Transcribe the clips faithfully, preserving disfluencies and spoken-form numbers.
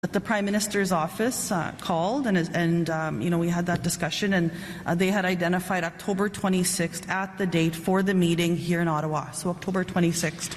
The Prime Minister's office uh, called and, and um, you know, we had that discussion, and uh, they had identified October twenty-sixth at the date for the meeting here in Ottawa. So October twenty-sixth.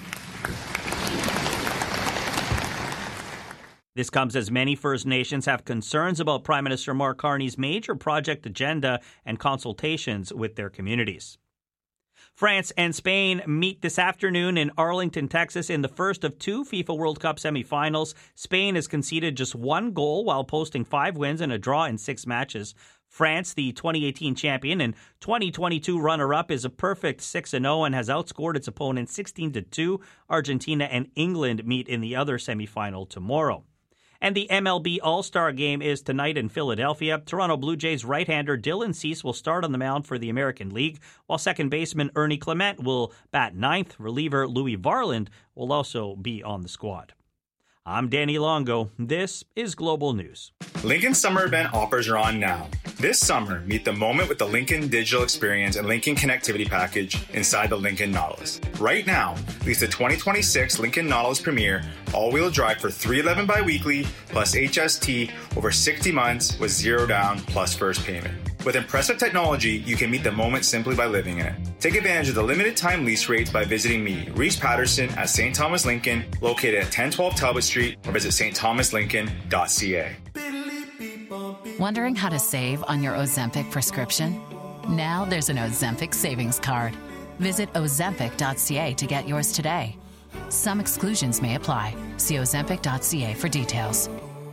This comes as many First Nations have concerns about Prime Minister Mark Carney's major project agenda and consultations with their communities. France and Spain meet this afternoon in Arlington, Texas, in the first of two FIFA World Cup semifinals. Spain has conceded just one goal while posting five wins and a draw in six matches. France, the twenty eighteen champion and twenty twenty-two runner-up, is a perfect six and oh and has outscored its opponent sixteen to two. Argentina and England meet in the other semifinal tomorrow. And the M L B All-Star Game is tonight in Philadelphia. Toronto Blue Jays right-hander Dylan Cease will start on the mound for the American League, while second baseman Ernie Clement will bat ninth. Reliever Louis Varland will also be on the squad. I'm Danny Longo. This is Global News. Lincoln Summer Event offers are on now. This summer, meet the moment with the Lincoln Digital Experience and Lincoln Connectivity Package inside the Lincoln Nautilus. Right now, lease the twenty twenty-six Lincoln Nautilus Premier all-wheel drive for three hundred eleven dollars biweekly plus H S T over sixty months with zero down plus first payment. With impressive technology, you can meet the moment simply by living in it. Take advantage of the limited time lease rates by visiting me, Reese Patterson, at Saint Thomas Lincoln, located at ten twelve Talbot Street, or visit s t thomas lincoln dot c a. Wondering how to save on your Ozempic prescription? Now there's an Ozempic savings card. Visit ozempic dot c a to get yours today. Some exclusions may apply. See ozempic dot c a for details.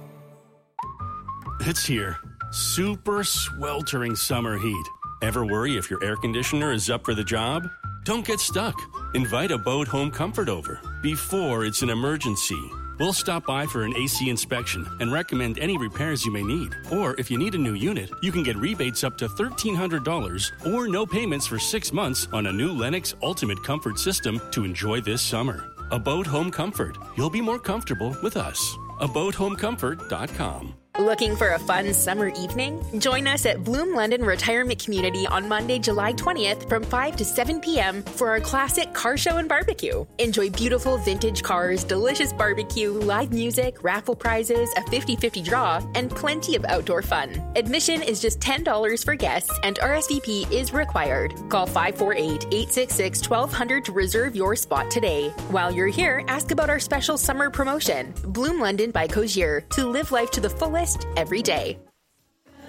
It's here. Super sweltering summer heat. Ever worry if your air conditioner is up for the job? Don't get stuck. Invite Abode Home Comfort over before it's an emergency. We'll stop by for an A C inspection and recommend any repairs you may need. Or if you need a new unit, you can get rebates up to thirteen hundred dollars or no payments for six months on a new Lennox Ultimate Comfort system to enjoy this summer. Abode Home Comfort. You'll be more comfortable with us. abode home comfort dot com. Looking for a fun summer evening? Join us at Bloom London Retirement Community on Monday, July twentieth from five to seven p.m. for our classic car show and barbecue. Enjoy beautiful vintage cars, delicious barbecue, live music, raffle prizes, a fifty-fifty draw, and plenty of outdoor fun. Admission is just ten dollars for guests and R S V P is required. Call five four eight, eight six six, one two zero zero to reserve your spot today. While you're here, ask about our special summer promotion. Bloom London by Cogier, to live life to the fullest every day.